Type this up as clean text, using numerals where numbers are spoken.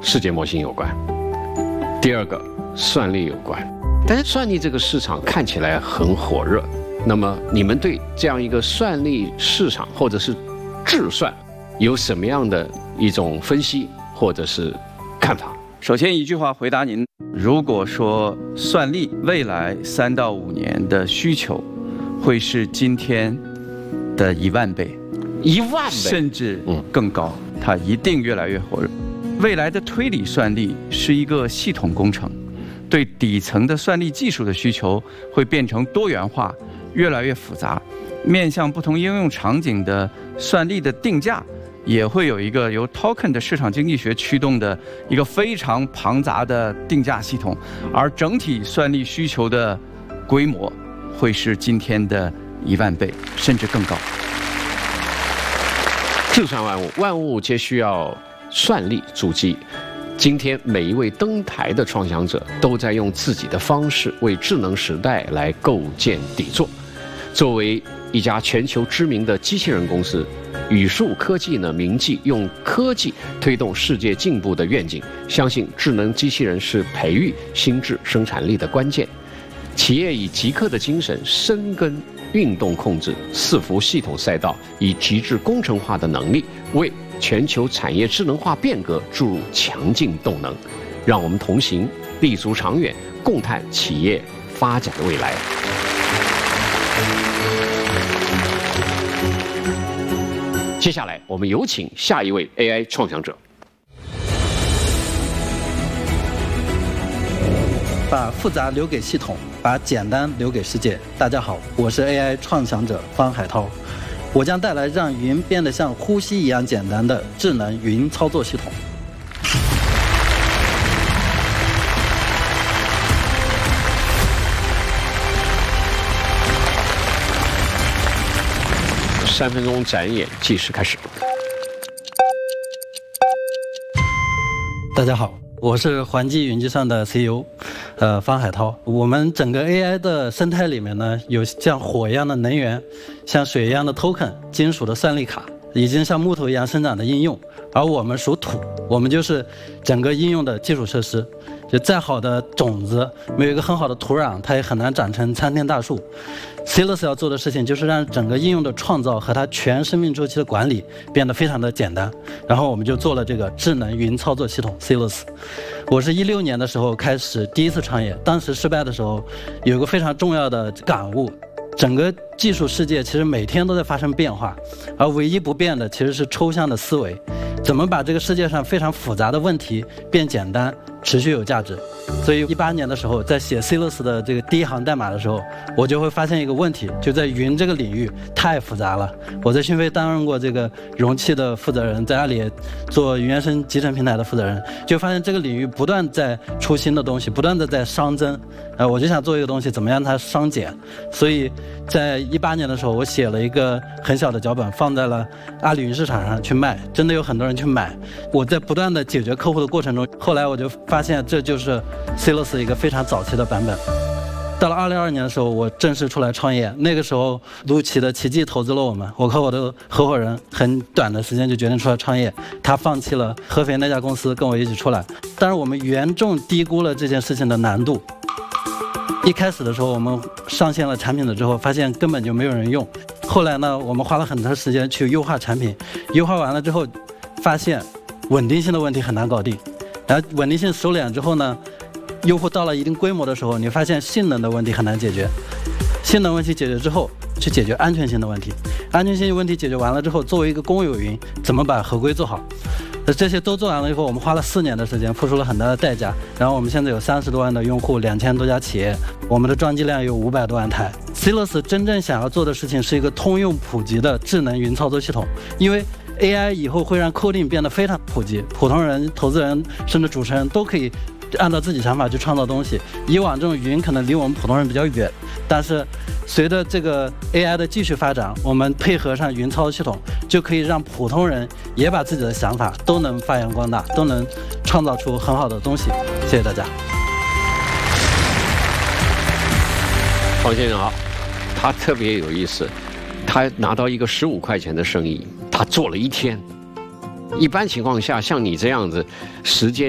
世界模型有关，第二个算力有关。但是算力这个市场看起来很火热，那么你们对这样一个算力市场或者是智算有什么样的一种分析或者是看法？ 首先一句话回答您，如果说算力未来3到5年的需求会是今天的1万倍 ，1万倍， 甚至更高，它一定越来越火热。未来的推理算力是一个系统工程，对底层的算力技术的需求会变成多元化，越来越复杂，面向不同应用场景的算力的定价也会有一个由 token 的市场经济学驱动的一个非常庞杂的定价系统，而整体算力需求的规模会是今天的1万倍，甚至更高。 智算万物，万物皆需要算力筑基。今天每一位登台的创想者都在用自己的方式为智能时代来构建底座。作为一家全球知名的机器人公司，宇树科技呢铭记用科技推动世界进步的愿景，相信智能机器人是培育心智生产力的关键。企业以极客的精神深耕运动控制伺服系统赛道，以极致工程化的能力为全球产业智能化变革注入强劲动能。让我们同行，立足长远，共探企业发展的未来。接下来，我们有请下一位 AI 创想者。 把复杂留给系统，把简单留给世界。大家好，我是 AI 创想者方海涛，我将带来让云变得像呼吸一样简单的智能云操作系统。 3分钟展演计时开始。 大家好，我是环际云计算的 CEO，方海涛。我们整个 AI 的生态里面呢，有像火一样的能源，像水一样的 token， 金属的算力卡，已经像木头一样生长的应用。而我们属土，我们就是整个应用的基础设施。就再好的种子，没有一个很好的土壤，它也很难长成参天大树。Silos 要做的事情就是让整个应用的创造和它全生命周期的管理变得非常的简单。然后我们就做了这个智能云操作系统 Silos。我是16年的时候开始第一次创业，当时失败的时候，有一个非常重要的感悟。整个技术世界其实每天都在发生变化，而唯一不变的其实是抽象的思维。怎么把这个世界上非常复杂的问题变简单，持续有价值？所以18年的时候，在写 Silos 的这个第一行代码的时候，我就会发现一个问题，就在云这个领域太复杂了。我在讯飞担任过这个容器的负责人，在阿里做云原生集成平台的负责人，就发现这个领域不断在出新的东西，不断的在熵增。我就想做一个东西，怎么样它熵减？所以在18年的时候，我写了一个很小的脚本，放在了阿里云市场上去卖，真的有很多人去买。我在不断的解决客户的过程中，后来我就发现这就是 Silos 一个非常早期的版本。到了2022年的时候，我正式出来创业。那个时候，陆琪的奇迹投资了我们，我和我的合伙人很短的时间就决定出来创业。他放弃了合肥那家公司，跟我一起出来。但是我们严重低估了这件事情的难度。一开始的时候，我们上线了产品了之后，发现根本就没有人用。后来呢，我们花了很长时间去优化产品，优化完了之后，发现稳定性的问题很难搞定。然后稳定性收敛之后呢，用户到了一定规模的时候，你发现性能的问题很难解决。性能问题解决之后，去解决安全性的问题。安全性问题解决完了之后，作为一个公有云，怎么把合规做好？这些都做完了以后，我们花了4年的时间，付出了很大的代价。然后我们现在有30多万的用户，2000多家企业，我们的装机量有500多万台。Silos 真正想要做的事情是一个通用普及的智能云操作系统，因为 AI 以后会让 coding 变得非常普及，普通人、投资人甚至主持人都可以按照自己想法去创造东西。以往这种云可能离我们普通人比较远，但是随着这个 AI 的继续发展，我们配合上云操作系统，就可以让普通人也把自己的想法都能发扬光大，都能创造出很好的东西。谢谢大家。 黄先生好，他特别有意思，他拿到一个15块钱的生意，他做了1天。一般情况下，像你这样子，时间